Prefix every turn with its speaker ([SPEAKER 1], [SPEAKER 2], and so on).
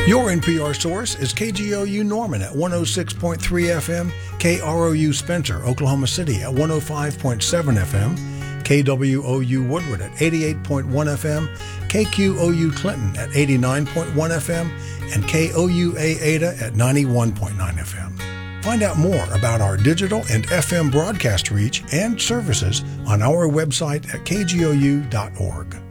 [SPEAKER 1] Your NPR source is KGOU Norman at 106.3 FM, KROU Spencer, Oklahoma City at 105.7 FM, KWOU Woodward at 88.1 FM, KQOU Clinton at 89.1 FM, and KOUA Ada at 91.9 FM. Find out more about our digital and FM broadcast reach and services on our website at kgou.org.